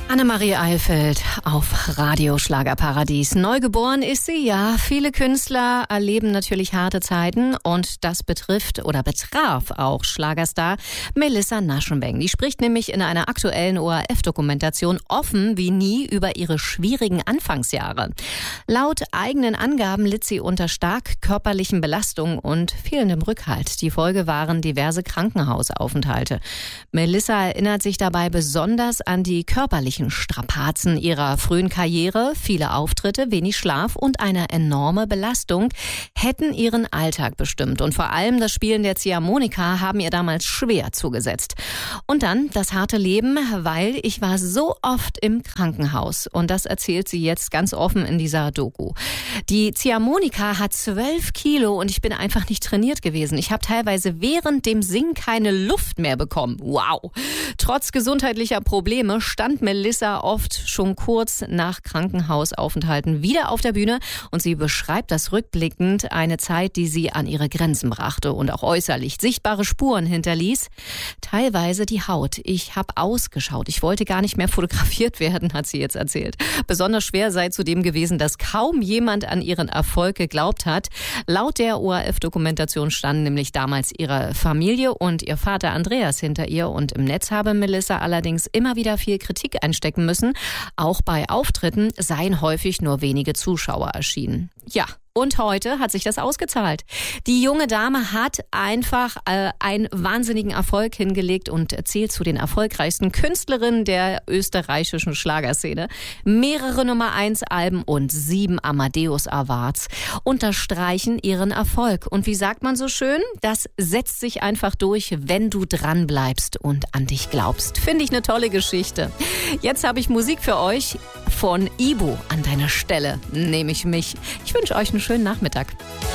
Annemarie Eilfeld auf Radio Schlagerparadies. Neugeboren ist sie, ja. Viele Künstler erleben natürlich harte Zeiten und das betraf auch Schlagerstar Melissa Naschenweng. Die spricht nämlich in einer aktuellen ORF-Dokumentation offen wie nie über ihre schwierigen Anfangsjahre. Laut eigenen Angaben litt sie unter stark körperlichen Belastungen und fehlendem Rückhalt. Die Folge waren diverse Krankenhausaufenthalte. Melissa erinnert sich dabei besonders an die körperlichen Strapazen ihrer frühen Karriere. Viele Auftritte, wenig Schlaf und eine enorme Belastung hätten ihren Alltag bestimmt. Und vor allem das Spielen der Ziehharmonika haben ihr damals schwer zugesetzt. Und dann das harte Leben, weil ich war so oft im Krankenhaus. Und das erzählt sie jetzt ganz offen in dieser Doku. Die Ziehharmonika hat 12 Kilo und ich bin einfach nicht trainiert gewesen. Ich habe teilweise während dem Singen keine Luft mehr bekommen. Wow! Trotz gesundheitlicher Probleme stand Melissa oft schon kurz nach Krankenhausaufenthalten wieder auf der Bühne und sie beschreibt das rückblickend eine Zeit, die sie an ihre Grenzen brachte und auch äußerlich sichtbare Spuren hinterließ. Teilweise die Haut. Ich habe ausgeschaut. Ich wollte gar nicht mehr fotografiert werden, hat sie jetzt erzählt. Besonders schwer sei zudem gewesen, dass kaum jemand an ihren Erfolg geglaubt hat. Laut der ORF-Dokumentation standen nämlich damals ihre Familie und ihr Vater Andreas hinter ihr und im Netz habe Melissa allerdings immer wieder viel Kritik einstecken müssen. Auch bei Auftritten seien häufig nur wenige Zuschauer erschienen. Ja. Und heute hat sich das ausgezahlt. Die junge Dame hat einfach einen wahnsinnigen Erfolg hingelegt und zählt zu den erfolgreichsten Künstlerinnen der österreichischen Schlagerszene. Mehrere Nummer-1-Alben und 7 Amadeus Awards unterstreichen ihren Erfolg. Und wie sagt man so schön? Das setzt sich einfach durch, wenn du dran bleibst und an dich glaubst. Finde ich eine tolle Geschichte. Jetzt habe ich Musik für euch von Ibo. An deiner Stelle nehme ich mich. Ich wünsche euch einen schönen Nachmittag.